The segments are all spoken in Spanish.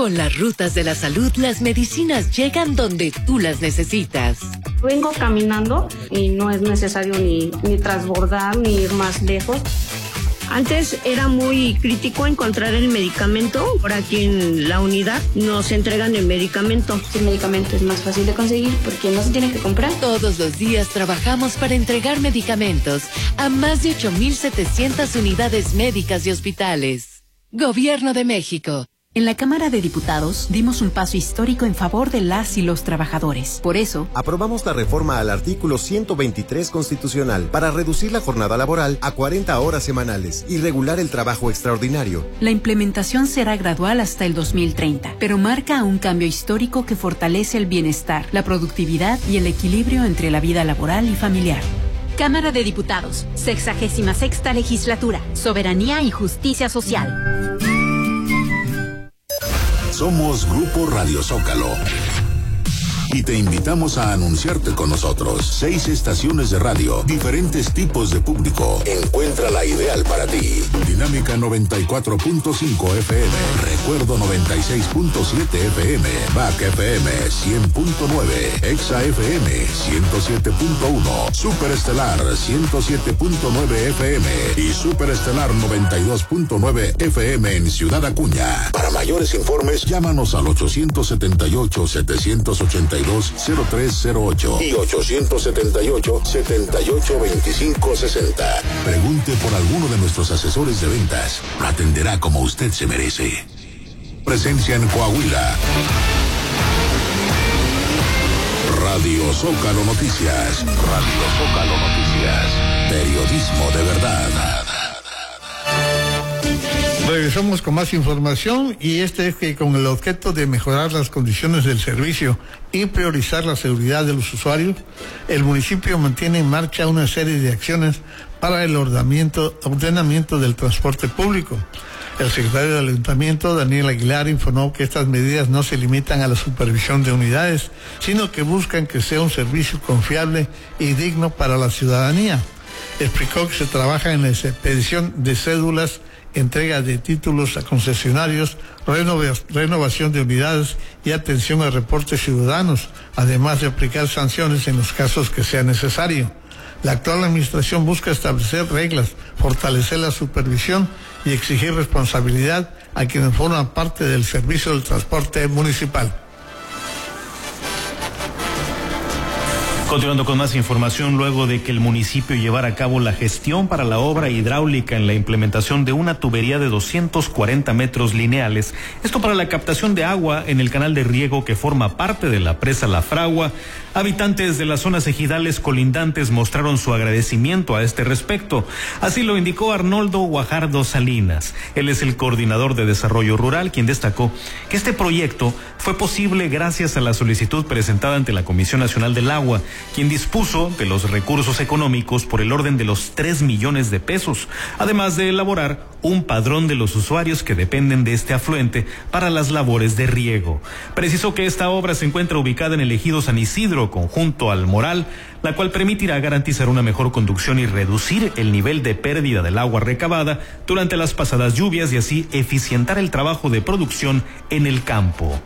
Con las rutas de la salud, las medicinas llegan donde tú las necesitas. Vengo caminando y no es necesario ni transbordar ni ir más lejos. Antes era muy crítico encontrar el medicamento. Por aquí en la unidad nos entregan el medicamento. El medicamento es más fácil de conseguir porque no se tiene que comprar. Todos los días trabajamos para entregar medicamentos a más de 8,700 unidades médicas y hospitales. Gobierno de México. En la Cámara de Diputados dimos un paso histórico en favor de las y los trabajadores. Por eso, aprobamos la reforma al artículo 123 constitucional para reducir la jornada laboral a 40 horas semanales y regular el trabajo extraordinario. La implementación será gradual hasta el 2030, pero marca un cambio histórico que fortalece el bienestar, la productividad y el equilibrio entre la vida laboral y familiar. Cámara de Diputados, 66ª Legislatura, Soberanía y Justicia Social. Somos Grupo Radio Zócalo y te invitamos a anunciarte con nosotros. 6 estaciones de radio, diferentes tipos de público. Encuentra la ideal para ti. Dinámica 94.5 FM, Recuerdo 96.7 FM, BAC FM 100.9, Exa FM 107.1, Superestelar 107.9 FM y Superestelar 92.9 FM en Ciudad Acuña. Para mayores informes, llámanos al 878-782-0308 y 878-782560. Pregunte por alguno de nuestros asesores de ventas. Lo atenderá como usted se merece. Presencia en Coahuila. Radio Zócalo Noticias. Radio Zócalo Noticias. Periodismo de verdad. Regresamos con más información y es que con el objeto de mejorar las condiciones del servicio y priorizar la seguridad de los usuarios, el municipio mantiene en marcha una serie de acciones para el ordenamiento del transporte público. El secretario del Ayuntamiento, Daniel Aguilar, informó que estas medidas no se limitan a la supervisión de unidades, sino que buscan que sea un servicio confiable y digno para la ciudadanía. Explicó que se trabaja en la expedición de cédulas, entrega de títulos a concesionarios, renovación de unidades y atención a reportes ciudadanos, además de aplicar sanciones en los casos que sea necesario. La actual administración busca establecer reglas, fortalecer la supervisión y exigir responsabilidad a quienes forman parte del servicio del transporte municipal. Continuando con más información, luego de que el municipio llevara a cabo la gestión para la obra hidráulica en la implementación de una tubería de 240 metros lineales, esto para la captación de agua en el canal de riego que forma parte de la presa La Fragua, habitantes de las zonas ejidales colindantes mostraron su agradecimiento a este respecto. Así lo indicó Arnoldo Guajardo Salinas. Él es el coordinador de desarrollo rural, quien destacó que este proyecto fue posible gracias a la solicitud presentada ante la Comisión Nacional del Agua, quien dispuso de los recursos económicos por el orden de los 3 millones de pesos, además de elaborar un padrón de los usuarios que dependen de este afluente para las labores de riego. Precisó que esta obra se encuentra ubicada en el ejido San Isidro, conjunto al Moral, la cual permitirá garantizar una mejor conducción y reducir el nivel de pérdida del agua recabada durante las pasadas lluvias y así eficientar el trabajo de producción en el campo.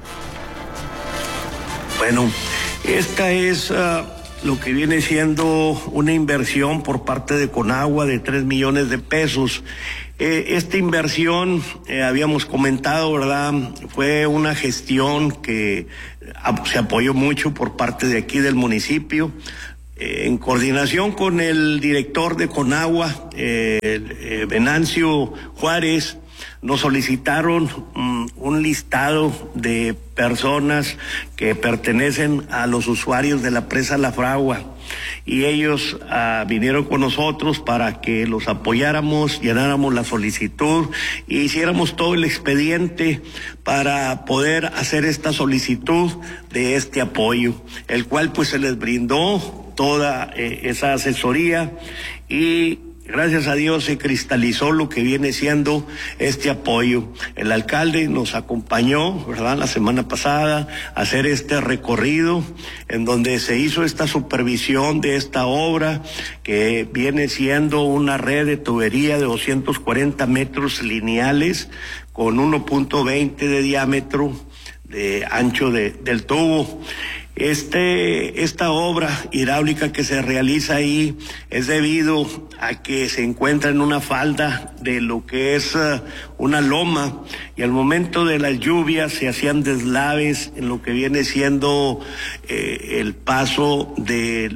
Bueno, esta es lo que viene siendo una inversión por parte de Conagua de 3 millones de pesos. Esta inversión, habíamos comentado, ¿verdad? Fue una gestión que se apoyó mucho por parte de aquí del municipio, en coordinación con el director de Conagua, Venancio Juárez. Nos solicitaron un listado de personas que pertenecen a los usuarios de la presa La Fragua y ellos vinieron con nosotros para que los apoyáramos, llenáramos la solicitud e hiciéramos todo el expediente para poder hacer esta solicitud de este apoyo, el cual pues se les brindó toda esa asesoría y gracias a Dios se cristalizó lo que viene siendo este apoyo. El alcalde nos acompañó, ¿verdad?, la semana pasada a hacer este recorrido en donde se hizo esta supervisión de esta obra que viene siendo una red de tubería de 240 metros lineales con 1.20 de diámetro ancho del tubo. Esta obra hidráulica que se realiza ahí es debido a que se encuentra en una falda de lo que es una loma, y al momento de las lluvias se hacían deslaves en lo que viene siendo el paso de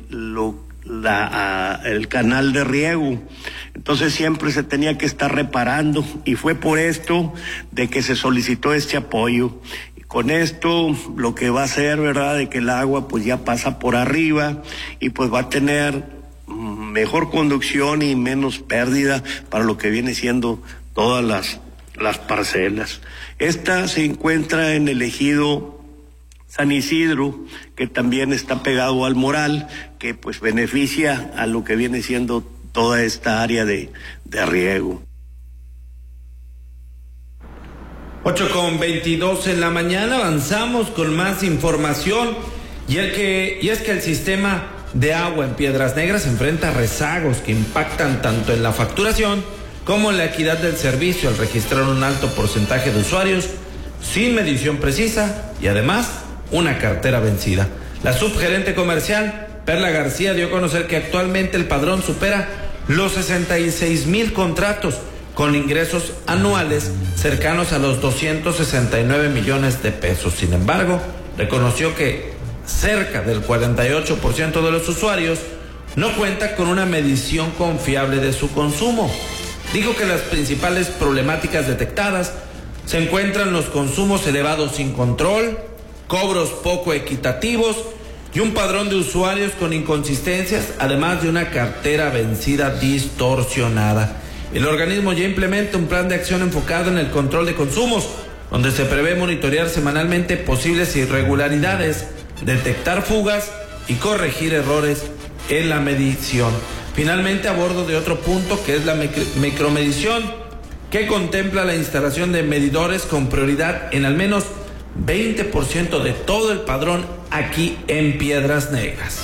el canal de riego. Entonces siempre se tenía que estar reparando, y fue por esto de que se solicitó este apoyo. Con esto lo que va a hacer, ¿verdad?, de que el agua pues ya pasa por arriba y pues va a tener mejor conducción y menos pérdida para lo que viene siendo todas las parcelas. Esta se encuentra en el ejido San Isidro, que también está pegado al Moral, que pues beneficia a lo que viene siendo toda esta área de riego. 8:22 en la mañana, avanzamos con más información, y es que el sistema de agua en Piedras Negras enfrenta rezagos que impactan tanto en la facturación como en la equidad del servicio al registrar un alto porcentaje de usuarios sin medición precisa y además una cartera vencida. La subgerente comercial Perla García dio a conocer que actualmente el padrón supera los 66,000 contratos, con ingresos anuales cercanos a los 269 millones de pesos. Sin embargo, reconoció que cerca del 48% de los usuarios no cuenta con una medición confiable de su consumo. Dijo que las principales problemáticas detectadas se encuentran los consumos elevados sin control, cobros poco equitativos y un padrón de usuarios con inconsistencias, además de una cartera vencida distorsionada. El organismo ya implementa un plan de acción enfocado en el control de consumos, donde se prevé monitorear semanalmente posibles irregularidades, detectar fugas y corregir errores en la medición. Finalmente, a bordo de otro punto, que es la micromedición, que contempla la instalación de medidores con prioridad en al menos 20% de todo el padrón aquí en Piedras Negras.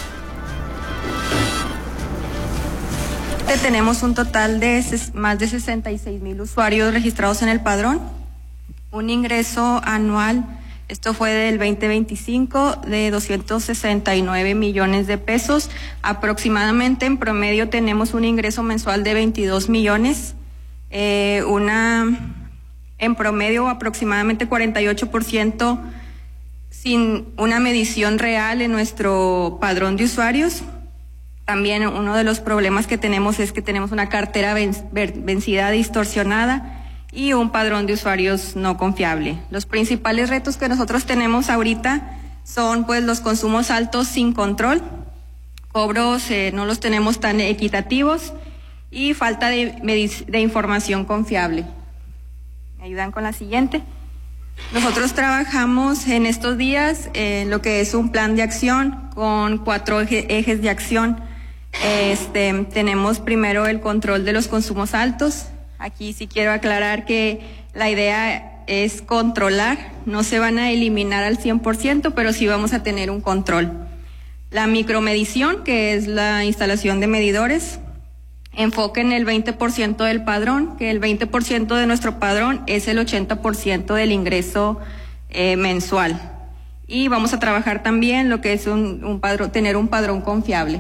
Tenemos un total de más de 66,000 usuarios registrados en el padrón, un ingreso anual, esto fue del 2025, de 269 millones de pesos. Aproximadamente en promedio tenemos un ingreso mensual de 22 millones, en promedio aproximadamente 48% sin una medición real en nuestro padrón de usuarios. También uno de los problemas que tenemos es que tenemos una cartera vencida distorsionada y un padrón de usuarios no confiable. Los principales retos que nosotros tenemos ahorita son pues los consumos altos sin control, cobros no los tenemos tan equitativos y falta de información confiable. ¿Me ayudan con la siguiente? Nosotros trabajamos en estos días en lo que es un plan de acción con 4 ejes de acción. Tenemos primero el control de los consumos altos. Aquí sí quiero aclarar que la idea es controlar, no se van a eliminar al 100%, pero sí vamos a tener un control. La micromedición, que es la instalación de medidores, enfoque en el 20% del padrón, que el 20% de nuestro padrón es el 80% del ingreso mensual. Y vamos a trabajar también lo que es tener un padrón confiable.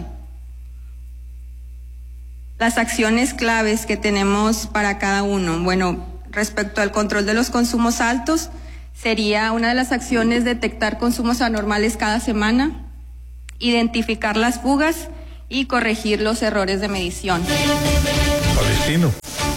Las acciones claves que tenemos para cada uno. Bueno, respecto al control de los consumos altos, sería una de las acciones detectar consumos anormales cada semana, identificar las fugas y corregir los errores de medición. Palestino.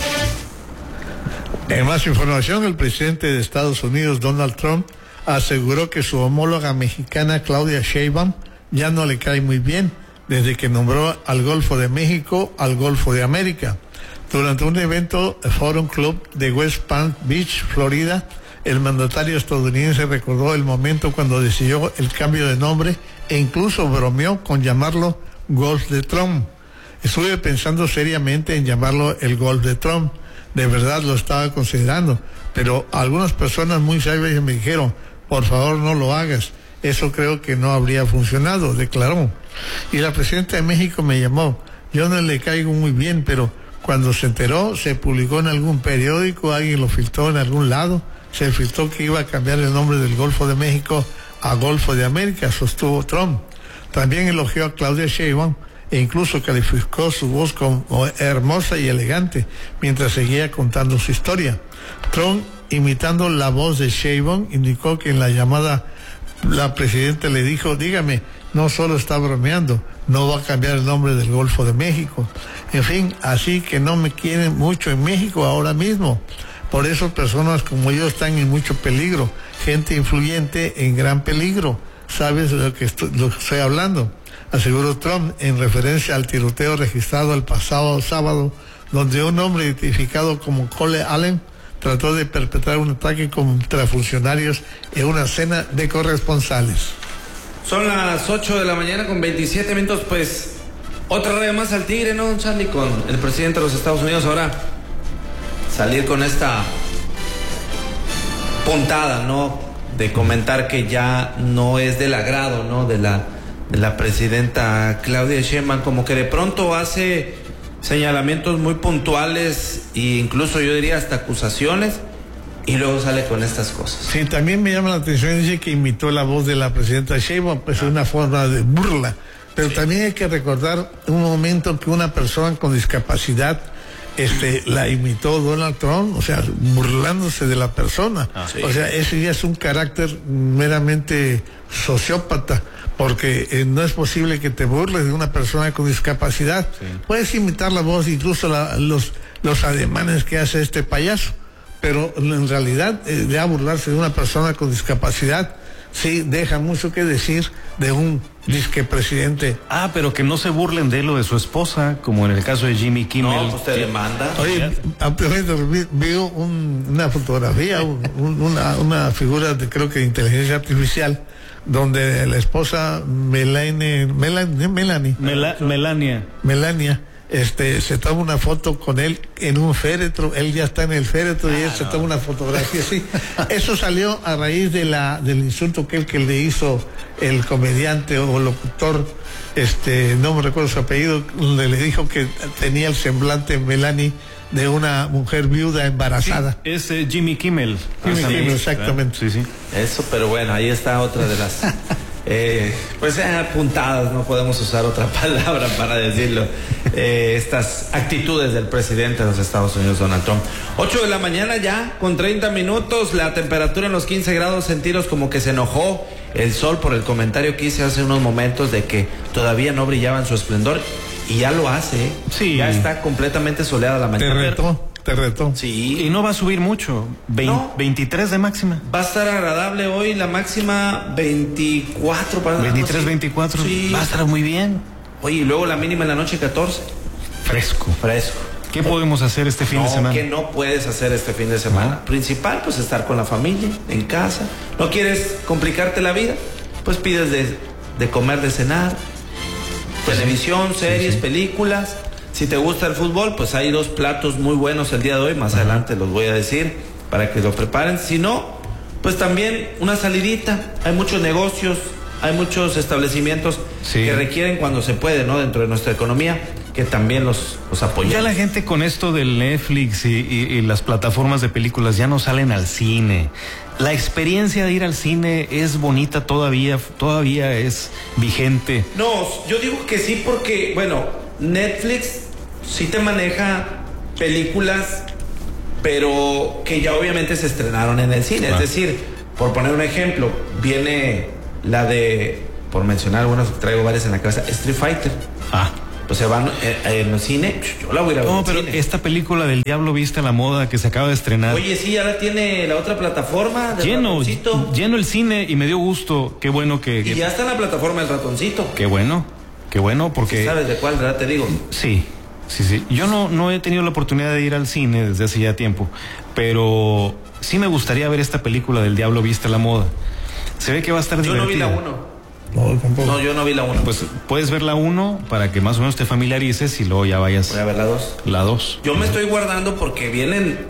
En más información, el presidente de Estados Unidos, Donald Trump, aseguró que su homóloga mexicana, Claudia Sheinbaum, ya no le cae muy bien desde que nombró al Golfo de México al Golfo de América. Durante un evento Forum Club de West Palm Beach, Florida, el mandatario estadounidense recordó el momento cuando decidió el cambio de nombre e incluso bromeó con llamarlo Golf de Trump. Estuve pensando seriamente en llamarlo el Golf de Trump. De verdad lo estaba considerando, pero algunas personas muy sabias me dijeron, por favor no lo hagas, eso creo que no habría funcionado, declaró. Y la presidenta de México me llamó, yo no le caigo muy bien, pero cuando se enteró, se publicó en algún periódico, alguien lo filtró en algún lado, se filtró que iba a cambiar el nombre del Golfo de México a Golfo de América, sostuvo Trump. También elogió a Claudia Sheinbaum e incluso calificó su voz como hermosa y elegante mientras seguía contando su historia. Trump, imitando la voz de Sheinbaum, indicó que en la llamada la presidenta le dijo: dígame, no solo está bromeando, no va a cambiar el nombre del Golfo de México. En fin, así que no me quieren mucho en México ahora mismo. Por eso personas como yo están en mucho peligro, gente influyente en gran peligro. ¿Sabes de lo que estoy hablando?, aseguró Trump en referencia al tiroteo registrado el pasado sábado, donde un hombre identificado como Cole Allen trató de perpetrar un ataque contra funcionarios en una cena de corresponsales. Son las 8 de la mañana con 27 minutos, pues otra raya más al tigre, ¿no, Charlie? Con el presidente de los Estados Unidos ahora salir con esta puntada, ¿no?, de comentar que ya no es del agrado, ¿no?, de la presidenta Claudia Sheinbaum, como que de pronto hace señalamientos muy puntuales e incluso yo diría hasta acusaciones, y luego sale con estas cosas. Sí, también me llama la atención, dice que imitó la voz de la presidenta Sheinbaum, pues es una forma de burla, pero sí, también hay que recordar un momento que una persona con discapacidad la imitó Donald Trump, o sea, burlándose de la persona. Sí. O sea, ese ya es un carácter meramente sociópata, porque no es posible que te burles de una persona con discapacidad. Sí. Puedes imitar la voz, incluso los ademanes que hace este payaso, pero en realidad ya burlarse de una persona con discapacidad sí deja mucho que decir de un disque presidente. Pero que no se burlen de él o de su esposa, como en el caso de Jimmy Kimmel. No, pues te demanda. Oye, veo una fotografía, una figura de, creo que de inteligencia artificial, donde la esposa Melania se toma una foto con él en un féretro. Él ya está en el féretro y él se toma una fotografía así. Eso salió a raíz del insulto que le hizo el comediante o locutor, no me recuerdo su apellido, donde le dijo que tenía el semblante Melanie de una mujer viuda embarazada. Sí, es Jimmy Kimmel. Jimmy Kimmel, exactamente. Sí. Eso, pero bueno, ahí está otra de las puntadas, no podemos usar otra palabra para decirlo, estas actitudes del presidente de los Estados Unidos, Donald Trump. 8 de la mañana ya, con 30 minutos, la temperatura en los 15 grados centígrados, como que se enojó el sol por el comentario que hice hace unos momentos de que todavía no brillaba en su esplendor, y ya lo hace, sí. Ya está completamente soleada la mañana. Te retó. Sí. Y no va a subir mucho, 23 de máxima. Va a estar agradable hoy, la máxima 24 para 23, 24. Sí. Va a estar muy bien. Oye, y luego la mínima en la noche 14. Fresco. ¿Qué podemos hacer este fin de semana? ¿Qué no puedes hacer este fin de semana? Principal, pues estar con la familia, en casa. ¿No quieres complicarte la vida? Pues pides de comer, de cenar, televisión, series, películas. Si te gusta el fútbol, pues hay 2 platos muy buenos el día de hoy, más adelante los voy a decir para que lo preparen. Si no, pues también una salidita. Hay muchos negocios, hay muchos establecimientos que requieren, cuando se puede, ¿no?, dentro de nuestra economía, que también los apoyan. Ya la gente con esto del Netflix y las plataformas de películas ya no salen al cine. La experiencia de ir al cine es bonita todavía es vigente. No, yo digo que sí, porque, bueno, Netflix sí te maneja películas, pero que ya obviamente se estrenaron en el cine. Es decir, por poner un ejemplo, viene la de, por mencionar algunas, traigo varias en la cabeza, Street Fighter. Pues se van en el cine, yo la voy a ir a ver. No, pero cine. Esta película del Diablo Viste a la Moda que se acaba de estrenar. Oye, sí, ya la tiene la otra plataforma del Ratoncito. Lleno el cine y me dio gusto. Qué bueno que... Y ya está en la plataforma del Ratoncito. Qué bueno, porque... ¿Sí sabes de cuál, verdad? Te digo. Sí. Yo no he tenido la oportunidad de ir al cine desde hace ya tiempo, pero sí me gustaría ver esta película del Diablo Viste a la Moda. Se ve que va a estar divertida. Yo no vi la 1. No, yo no vi la 1. Pues puedes ver la 1 para que más o menos te familiarices y luego ya vayas. Voy a ver la 2. La 2. Yo me estoy guardando porque vienen,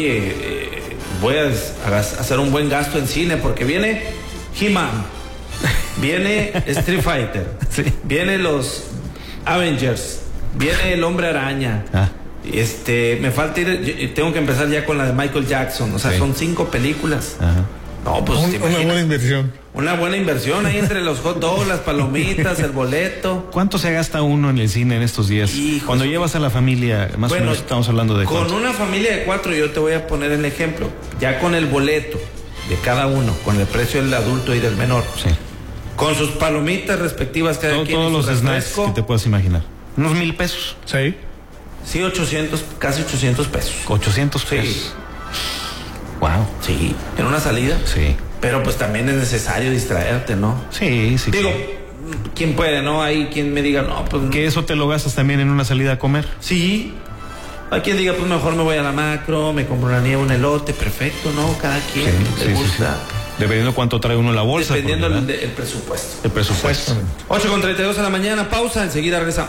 voy a hacer un buen gasto en cine, porque viene He-Man, viene Street Fighter, viene los Avengers, viene el Hombre Araña, Me falta ir, tengo que empezar ya con la de Michael Jackson, o sea, sí. Son 5 películas. Ajá. No, pues una buena inversión. Una buena inversión ahí entre los hot dogs, las palomitas, el boleto. ¿Cuánto se gasta uno en el cine en estos días? Hijos, cuando llevas a la familia, más o menos estamos hablando de con cuánto. Una familia de 4, yo te voy a poner el ejemplo, ya con el boleto de cada uno, con el precio del adulto y del menor, sí. Con sus palomitas respectivas cada quien, todos los snacks que te puedas imaginar, unos 1,000 pesos. Sí. Sí, 800, casi 800 pesos. 800 pesos. Sí. Wow. Sí, en una salida. Sí. Pero pues también es necesario distraerte, ¿no? Sí, sí. Digo, ¿quién puede, no? Hay quien me diga, no, pues... ¿Que eso te lo gastas también en una salida a comer? Sí. Hay quien diga, pues mejor me voy a la Macro, me compro una nieve, un elote, perfecto, ¿no? Cada quien le gusta. Sí. Dependiendo cuánto trae uno en la bolsa. Dependiendo el presupuesto. El presupuesto. 8:32 de la mañana, pausa, enseguida regresamos.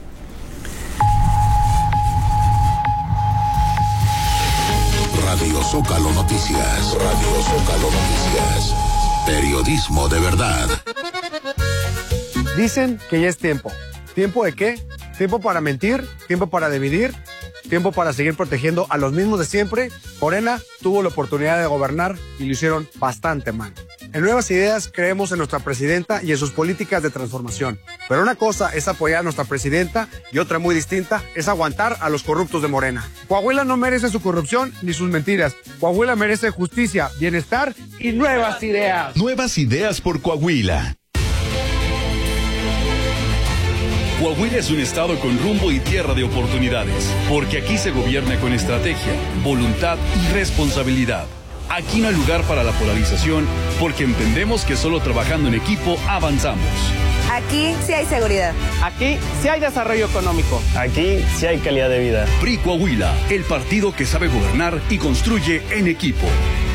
Radio Zócalo Noticias. Radio Zócalo Noticias. Periodismo de verdad. Dicen que ya es tiempo. ¿Tiempo de qué? Tiempo para mentir, tiempo para dividir, tiempo para seguir protegiendo a los mismos de siempre. Morena tuvo la oportunidad de gobernar y lo hicieron bastante mal. En Nuevas Ideas creemos en nuestra presidenta y en sus políticas de transformación. Pero una cosa es apoyar a nuestra presidenta y otra muy distinta es aguantar a los corruptos de Morena. Coahuila no merece su corrupción ni sus mentiras. Coahuila merece justicia, bienestar y nuevas ideas. Nuevas ideas por Coahuila. Coahuila es un estado con rumbo y tierra de oportunidades, porque aquí se gobierna con estrategia, voluntad y responsabilidad. Aquí no hay lugar para la polarización, porque entendemos que solo trabajando en equipo avanzamos. Aquí sí hay seguridad. Aquí sí hay desarrollo económico. Aquí sí hay calidad de vida. PRI Coahuila, el partido que sabe gobernar y construye en equipo.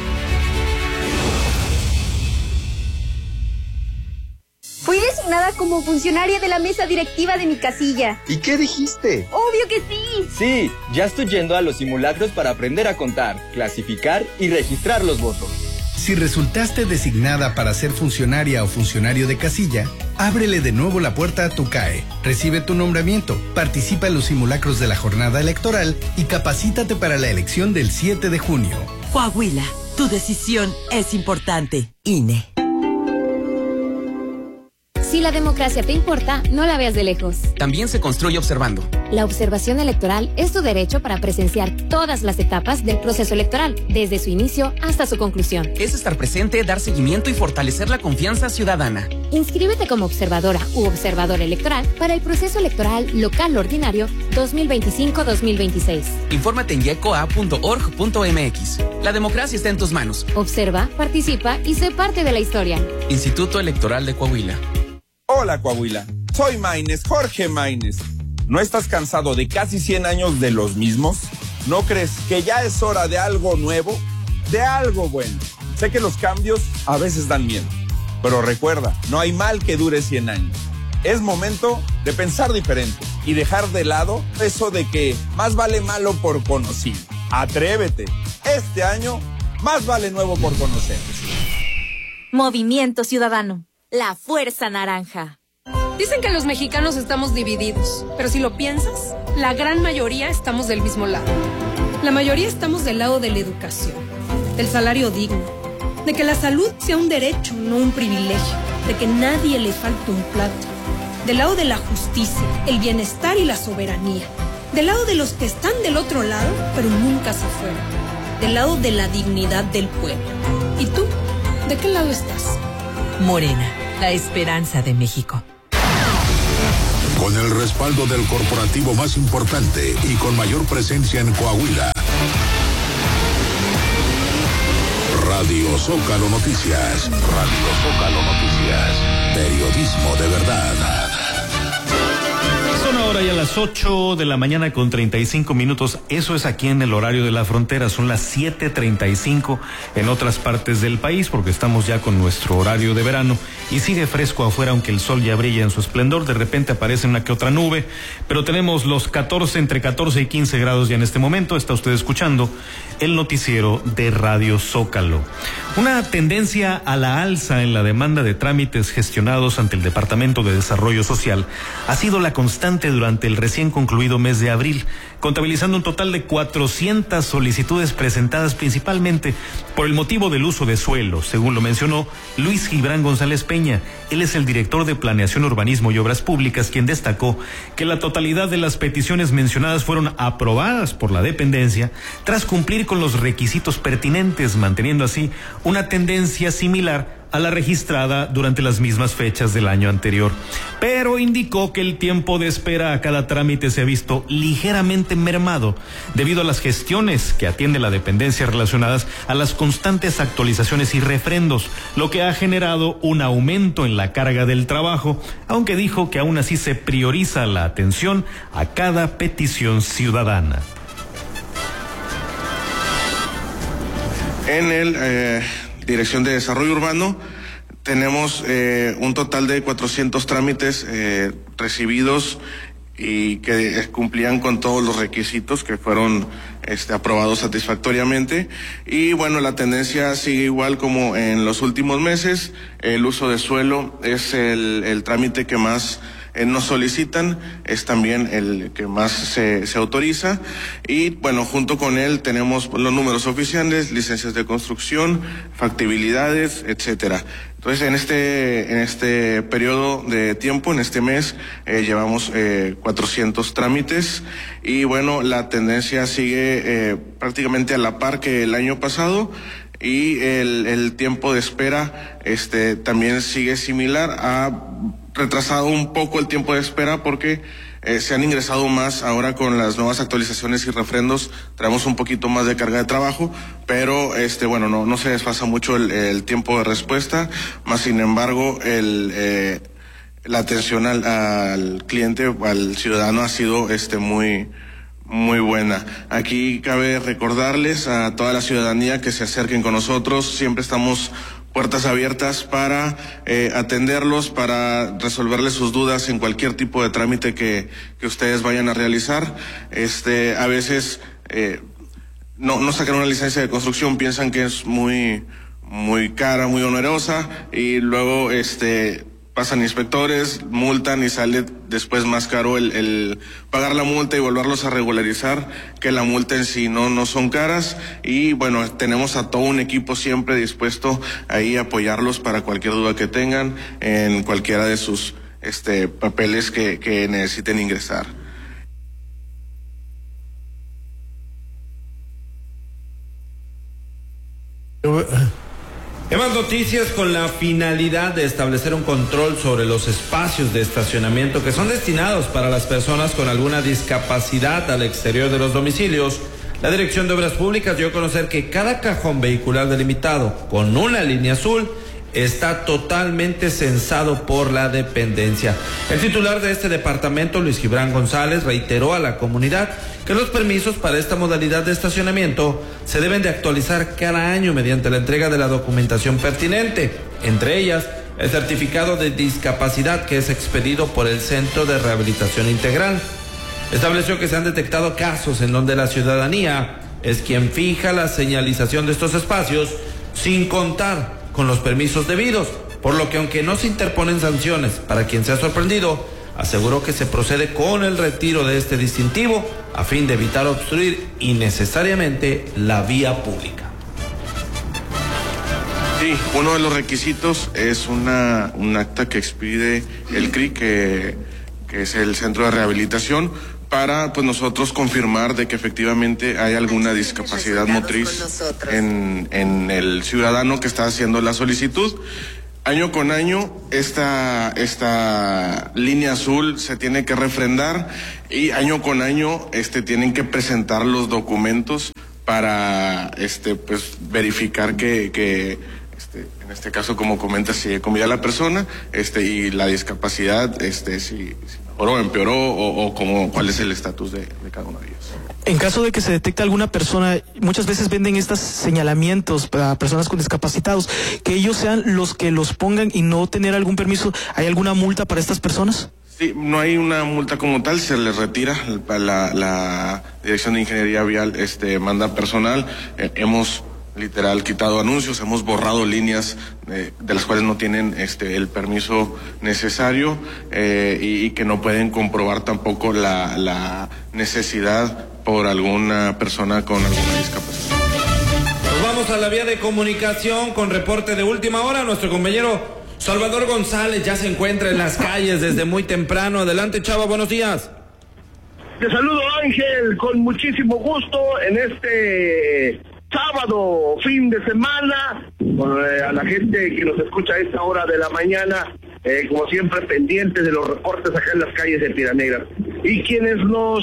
Fui designada como funcionaria de la mesa directiva de mi casilla. ¿Y qué dijiste? ¡Obvio que sí! Sí, ya estoy yendo a los simulacros para aprender a contar, clasificar y registrar los votos. Si resultaste designada para ser funcionaria o funcionario de casilla, ábrele de nuevo la puerta a tu CAE, recibe tu nombramiento, participa en los simulacros de la jornada electoral y capacítate para la elección del 7 de junio. Coahuila, tu decisión es importante. INE. Si la democracia te importa, no la veas de lejos. También se construye observando. La observación electoral es tu derecho para presenciar todas las etapas del proceso electoral, desde su inicio hasta su conclusión. Es estar presente, dar seguimiento y fortalecer la confianza ciudadana. Inscríbete como observadora u observador electoral para el proceso electoral local ordinario 2025-2026. Infórmate en yecoa.org.mx. La democracia está en tus manos. Observa, participa y sé parte de la historia. Instituto Electoral de Coahuila. Hola Coahuila, soy Maínez, Jorge Maínez. ¿No estás cansado de casi 100 años de los mismos? ¿No crees que ya es hora de algo nuevo? De algo bueno. Sé que los cambios a veces dan miedo, pero recuerda, no hay mal que dure 100 años. Es momento de pensar diferente y dejar de lado eso de que más vale malo por conocido. Atrévete, este año más vale nuevo por conocer. Movimiento Ciudadano. La Fuerza Naranja. Dicen que los mexicanos estamos divididos, pero si lo piensas, la gran mayoría estamos del mismo lado. La mayoría estamos del lado de la educación, del salario digno, de que la salud sea un derecho, no un privilegio, de que nadie le falte un plato, del lado de la justicia, el bienestar y la soberanía, del lado de los que están del otro lado, pero nunca se fueron, del lado de la dignidad del pueblo. ¿Y tú? ¿De qué lado estás? Morena, la esperanza de México. Con el respaldo del corporativo más importante y con mayor presencia en Coahuila. Radio Zócalo Noticias. Radio Zócalo Noticias. Periodismo de verdad. Son ahora ya las 8 de la mañana con 35 minutos. Eso es aquí en el horario de la frontera. Son las 7:35 en otras partes del país porque estamos ya con nuestro horario de verano y sigue fresco afuera aunque el sol ya brilla en su esplendor. De repente aparece una que otra nube, pero tenemos los entre 14 y 15 grados ya en este momento. Está usted escuchando el noticiero de Radio Zócalo. Una tendencia a la alza en la demanda de trámites gestionados ante el Departamento de Desarrollo Social ha sido la constante durante el recién concluido mes de abril, contabilizando un total de 400 solicitudes presentadas principalmente por el motivo del uso de suelo, según lo mencionó Luis Gibran González Peña. Él es el director de Planeación, Urbanismo y Obras Públicas, quien destacó que la totalidad de las peticiones mencionadas fueron aprobadas por la dependencia tras cumplir con los requisitos pertinentes, manteniendo así una tendencia similar a la registrada durante las mismas fechas del año anterior. Pero indicó que el tiempo de espera a cada trámite se ha visto ligeramente mermado debido a las gestiones que atiende la dependencia relacionadas a las constantes actualizaciones y refrendos, lo que ha generado un aumento en la carga del trabajo, aunque dijo que aún así se prioriza la atención a cada petición ciudadana. En el Dirección de Desarrollo Urbano tenemos un total de 400 trámites recibidos y que cumplían con todos los requisitos que fueron aprobados satisfactoriamente. Y bueno, la tendencia sigue igual como en los últimos meses. El uso de suelo es el trámite que más nos solicitan, es también el que más se autoriza, y bueno, junto con él tenemos los números oficiales, licencias de construcción, factibilidades, etcétera. Entonces, en este periodo de tiempo, en este mes, llevamos 400 trámites, y bueno, la tendencia sigue prácticamente a la par que el año pasado, y el tiempo de espera también sigue similar. Ha retrasado un poco el tiempo de espera porque se han ingresado más ahora con las nuevas actualizaciones y refrendos. Traemos un poquito más de carga de trabajo, pero bueno, no se desfasa mucho el tiempo de respuesta. Más sin embargo, la atención al cliente, al ciudadano, ha sido muy buena. Aquí cabe recordarles a toda la ciudadanía que se acerquen con nosotros. Siempre estamos puertas abiertas para atenderlos, para resolverles sus dudas en cualquier tipo de trámite que ustedes vayan a realizar. A veces no sacan una licencia de construcción, piensan que es muy cara, muy onerosa, y luego pasan inspectores, multan y sale después más caro el pagar la multa y volverlos a regularizar, que la multa en sí no son caras. Y bueno, tenemos a todo un equipo siempre dispuesto ahí a apoyarlos para cualquier duda que tengan en cualquiera de sus papeles que necesiten ingresar. En más noticias, con la finalidad de establecer un control sobre los espacios de estacionamiento que son destinados para las personas con alguna discapacidad al exterior de los domicilios, la Dirección de Obras Públicas dio a conocer que cada cajón vehicular delimitado con una línea azul está totalmente censado por la dependencia. El titular de este departamento, Luis Gibran González, reiteró a la comunidad que los permisos para esta modalidad de estacionamiento se deben de actualizar cada año mediante la entrega de la documentación pertinente, entre ellas el certificado de discapacidad que es expedido por el Centro de Rehabilitación Integral. Estableció que se han detectado casos en donde la ciudadanía es quien fija la señalización de estos espacios sin contar con los permisos debidos, por lo que aunque no se interponen sanciones para quien sea sorprendido, aseguró que se procede con el retiro de este distintivo a fin de evitar obstruir innecesariamente la vía pública. Sí, uno de los requisitos es un acta que expide el CRI, que es el Centro de Rehabilitación, para nosotros confirmar de que efectivamente hay alguna discapacidad motriz en el ciudadano que está haciendo la solicitud. Año con año esta línea azul se tiene que refrendar, y año con año tienen que presentar los documentos para verificar que en este caso, como comenta, si convive la persona y la discapacidad si mejoró, empeoró o cuál es el estatus de cada uno de ellos. En caso de que se detecte alguna persona, muchas veces venden estos señalamientos para personas con discapacitados, que ellos sean los que los pongan y no tener algún permiso. ¿Hay alguna multa para estas personas? Sí, no hay una multa como tal, se les retira. La Dirección de Ingeniería Vial manda personal. Hemos literal quitado anuncios, hemos borrado líneas de las cuales no tienen el permiso necesario y que no pueden comprobar tampoco la necesidad por alguna persona con alguna discapacidad. Nos vamos a la vía de comunicación con reporte de última hora. Nuestro compañero Salvador González ya se encuentra en las calles desde muy temprano. Adelante, Chava, buenos días. Te saludo, Ángel, con muchísimo gusto en este sábado, fin de semana, a la gente que nos escucha a esta hora de la mañana, como siempre pendientes de los reportes acá en las calles de Piedras Negras. Y quienes nos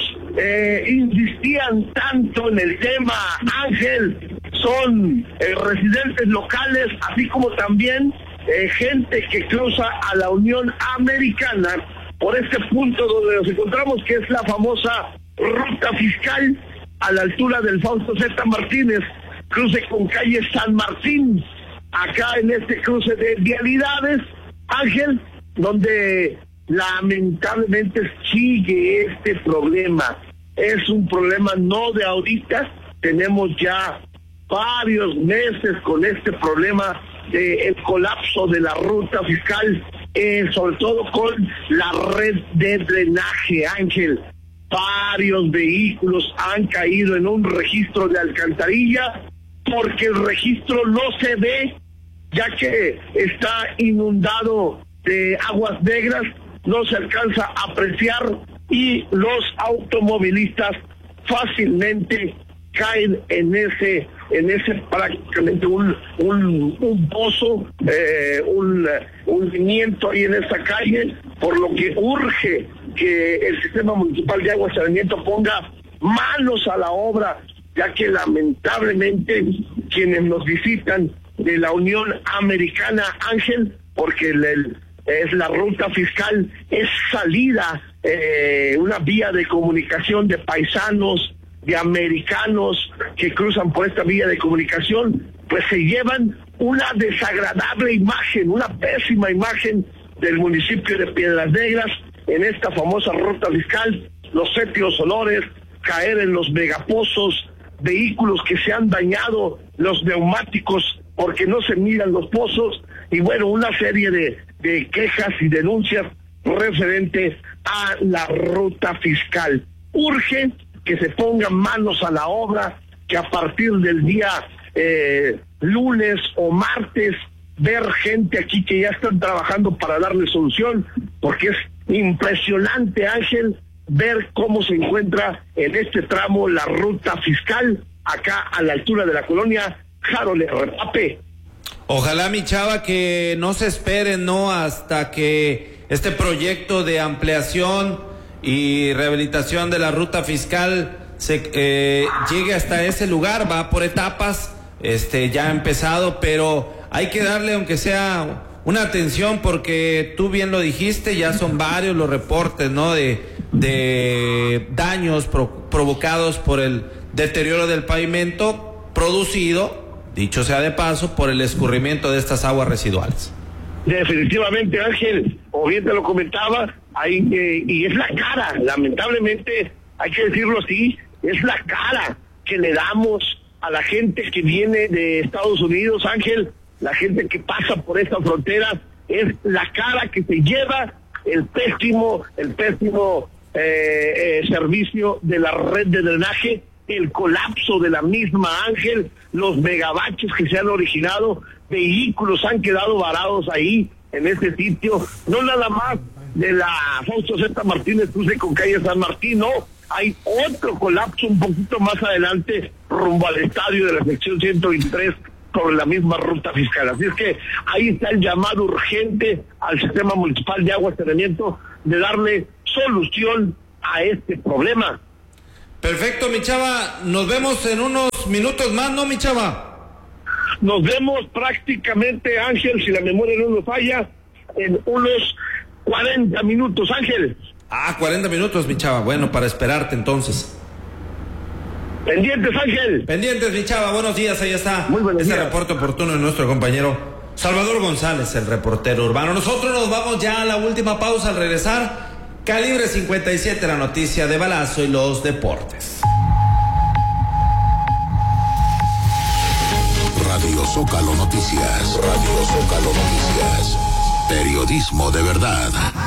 insistían tanto en el tema, Ángel, son residentes locales, así como también gente que cruza a la Unión Americana por este punto donde nos encontramos, que es la famosa ruta fiscal a la altura del Fausto Z. Martínez, cruce con calle San Martín, acá en este cruce de vialidades, Ángel, donde lamentablemente sigue este problema. Es un problema no de ahorita, tenemos ya varios meses con este problema del colapso de la ruta fiscal, sobre todo con la red de drenaje, Ángel. Varios vehículos han caído en un registro de alcantarilla porque el registro no se ve, ya que está inundado de aguas negras, no se alcanza a apreciar y los automovilistas fácilmente caen en ese prácticamente un pozo, un hundimiento ahí en esa calle, por lo que urge que el Sistema Municipal de Agua y Saneamiento ponga manos a la obra, ya que lamentablemente quienes nos visitan de la Unión Americana, Ángel, porque es la ruta fiscal, es salida, una vía de comunicación de paisanos, de americanos que cruzan por esta vía de comunicación, pues se llevan una desagradable imagen, una pésima imagen del municipio de Piedras Negras en esta famosa ruta fiscal, los fétidos olores, caer en los megapozos, vehículos que se han dañado, los neumáticos porque no se miran los pozos, y bueno, una serie de quejas y denuncias referente a la ruta fiscal. Urge que se pongan manos a la obra, que a partir del día lunes o martes, ver gente aquí que ya están trabajando para darle solución, porque es impresionante, Ángel, ver cómo se encuentra en este tramo la ruta fiscal, acá a la altura de la colonia Jarole Repape. Ojalá, mi Chava, que no se esperen, ¿no?, hasta que este proyecto de ampliación y rehabilitación de la ruta fiscal llegue hasta ese lugar. Va por etapas, ya ha empezado, pero hay que darle, aunque sea una atención, porque tú bien lo dijiste, ya son varios los reportes, ¿no?, de daños provocados por el deterioro del pavimento, producido, dicho sea de paso, por el escurrimiento de estas aguas residuales. Definitivamente, Ángel, o bien te lo comentaba, y es la cara, lamentablemente, hay que decirlo así, es la cara que le damos a la gente que viene de Estados Unidos, Ángel, la gente que pasa por esta frontera, es la cara que se lleva el pésimo servicio de la red de drenaje, el colapso de la misma, Ángel, los megabaches que se han originado, vehículos han quedado varados ahí en este sitio, no nada más de la Fausto Z. Martínez cruce con calle San Martín, no, hay otro colapso un poquito más adelante rumbo al estadio de la sección 123 sobre la misma ruta fiscal. Así es que ahí está el llamado urgente al Sistema Municipal de Agua y Saneamiento de darle solución a este problema. Perfecto, mi Chava, nos vemos en unos minutos más, ¿no, mi Chava? Nos vemos prácticamente, Ángel, si la memoria no nos falla, en unos 40 minutos, Ángel. 40 minutos, mi Chava. Bueno, para esperarte entonces. Pendientes, Ángel. Pendientes, mi Chava. Buenos días, ahí está. Muy buenos días. Reporte oportuno de nuestro compañero Salvador González, el reportero urbano. Nosotros nos vamos ya a la última pausa. Al regresar, Calibre 57, la noticia de balazo y los deportes. Radio Zócalo Noticias. Radio Zócalo Noticias. Periodismo de verdad.